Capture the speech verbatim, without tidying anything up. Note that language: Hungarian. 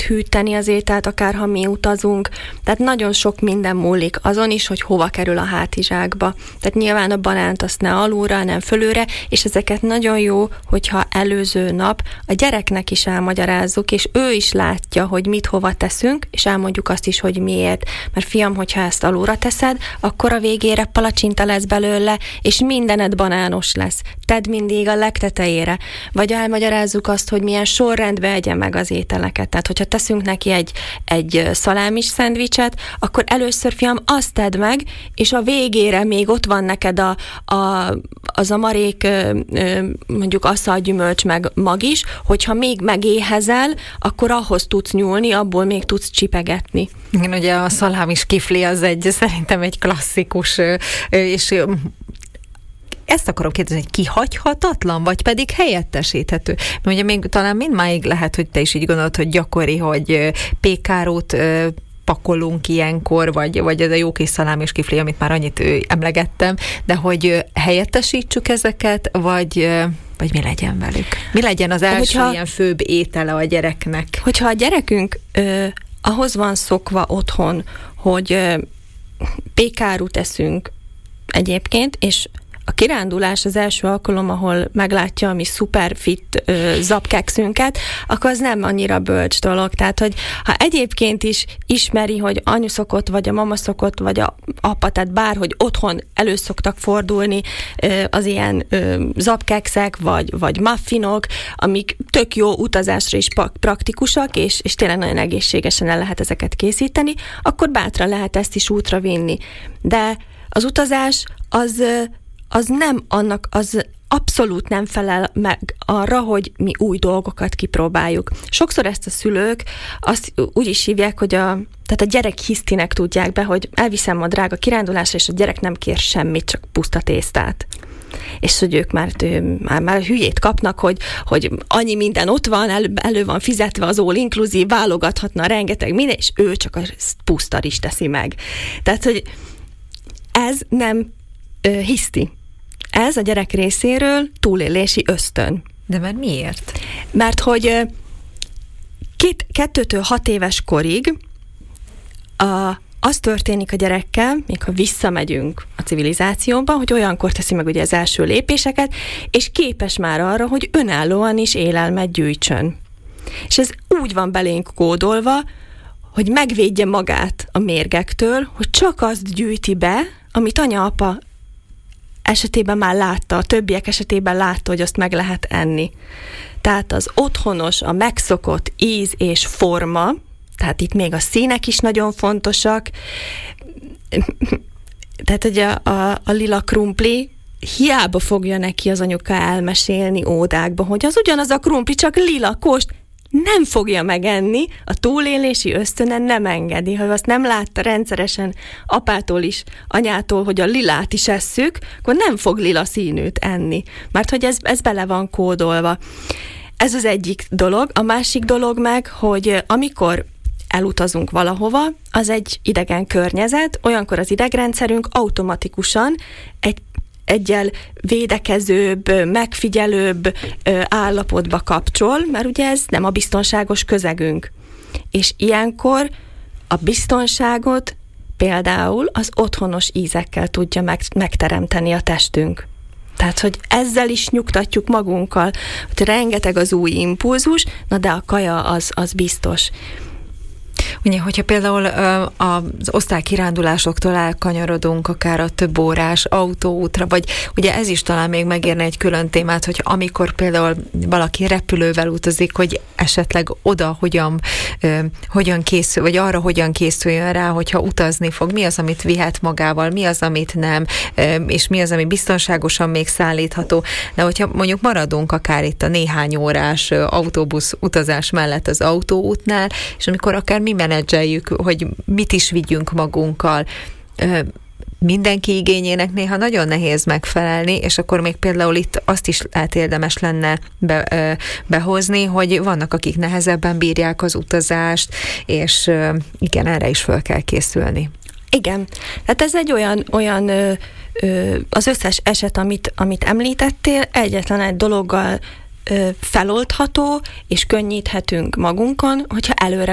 hűteni az ételt, akár ha mi utazunk. Tehát nagyon sok minden múlik azon is, hogy hova kerül a hátizsákba. Tehát nyilván a banánt azt ne alulra, nem fölülre, és ezeket nagyon jó, hogyha előző nap a gyereknek is elmagyarázzuk, és ő is látja, hogy mit hova teszünk, és elmondjuk azt is, hogy miért. Mert fiam, hogyha ezt alulra teszed, akkor a végére palacsinta lesz belőle, és mindened banános lesz. Tedd mindig a legtetejére. Vagy elmagyarázzuk azt, hogy milyen sorrendbe egye meg az ételeket. Tehát, hogyha teszünk neki egy, egy szalámis szendvicset, akkor először, fiam, azt tedd meg, és a végére még ott van neked a, a, az a marék, mondjuk aszalgyümölcs meg mag is, hogyha még megéhezel, akkor ahhoz tudsz nyúlni, abból még tudsz csipegetni. Igen, ugye a szalámis kifli az egy, szerintem egy klasszikus, és ezt akarom kérdezni, hogy kihagyhatatlan, vagy pedig helyettesíthető? Mert ugye még talán mindmáig lehet, hogy te is így gondolod, hogy gyakori, hogy pékárót pakolunk ilyenkor, vagy, vagy ez a jó kis szalám és kifli, amit már annyit emlegettem, de hogy helyettesítsük ezeket, vagy, vagy mi legyen velük? Mi legyen az első hogyha, ilyen főbb étele a gyereknek? Hogyha a gyerekünk ö, ahhoz van szokva otthon, hogy ö, pékárút eszünk egyébként, és a kirándulás az első alkalom, ahol meglátja a mi szuper fit ö, zapkekszünket, akkor az nem annyira bölcs dolog. Tehát, hogy ha egyébként is ismeri, hogy anyu szokott, vagy a mama szokott, vagy a apa, tehát bárhogy otthon elő szoktak fordulni ö, az ilyen ö, zapkekszek, vagy, vagy muffinok, amik tök jó utazásra is praktikusak, és, és tényleg nagyon egészségesen el lehet ezeket készíteni, akkor bátran lehet ezt is útra vinni. De az utazás az az nem annak, az abszolút nem felel meg arra, hogy mi új dolgokat kipróbáljuk. Sokszor ezt a szülők azt úgy is hívják, hogy a, tehát a gyerek hisztinek tudják be, hogy elviszem a drága kirándulásra, és a gyerek nem kér semmit, csak puszta tésztát. És hogy ők már, már, már hülyét kapnak, hogy, hogy annyi minden ott van, elő, elő van fizetve az all inclusive, válogathatna rengeteg minden, és ő csak a puszta is teszi meg. Tehát, hogy ez nem ö, hiszti. Ez a gyerek részéről túlélési ösztön. De már miért? Mert hogy két, kettőtől hat éves korig a, az történik a gyerekkel, még ha visszamegyünk a civilizációba, hogy olyankor teszi meg ugye az első lépéseket, és képes már arra, hogy önállóan is élelmet gyűjtsön. És ez úgy van belénk kódolva, hogy megvédje magát a mérgektől, hogy csak azt gyűjti be, amit anya-apa esetében már látta, a többiek esetében látta, hogy azt meg lehet enni. Tehát az otthonos, a megszokott íz és forma, tehát itt még a színek is nagyon fontosak, tehát hogy a, a, a lila krumpli hiába fogja neki az anyuka elmesélni ódákba, hogy az ugyanaz a krumpli, csak lila kost, nem fogja megenni, a túlélési ösztöne nem engedi. Ha azt nem látta rendszeresen apától is, anyától, hogy a lilát is esszük, akkor nem fog lila színűt enni. Mert hogy ez, ez bele van kódolva. Ez az egyik dolog. A másik dolog meg, hogy amikor elutazunk valahova, az egy idegen környezet, olyankor az idegrendszerünk automatikusan egy egyel védekezőbb, megfigyelőbb állapotba kapcsol, mert ugye ez nem a biztonságos közegünk. És ilyenkor a biztonságot például az otthonos ízekkel tudja meg, megteremteni a testünk. Tehát, hogy ezzel is nyugtatjuk magunkkal, hogy rengeteg az új impulzus, na de a kaja az, az biztos. Ugye, hogyha például az osztálykirándulásoktól elkanyarodunk, akár a több órás autóútra, vagy ugye ez is talán még megérne egy külön témát, hogy amikor például valaki repülővel utazik, hogy esetleg oda hogyan, hogyan készül, vagy arra hogyan készüljön rá, hogyha utazni fog, mi az, amit vihet magával, mi az, amit nem, és mi az, ami biztonságosan még szállítható. De hogyha mondjuk maradunk akár itt a néhány órás autóbusz utazás mellett az autóútnál, és amikor akár mi menedzseljük, hogy mit is vigyünk magunkkal. Mindenki igényének néha nagyon nehéz megfelelni, és akkor még például itt azt is lehet érdemes lenne be, behozni, hogy vannak, akik nehezebben bírják az utazást, és igen, erre is fel kell készülni. Igen. Hát ez egy olyan, olyan ö, ö, az összes eset, amit, amit említettél, egyetlen egy dologgal ö, feloldható, és könnyíthetünk magunkon, hogyha előre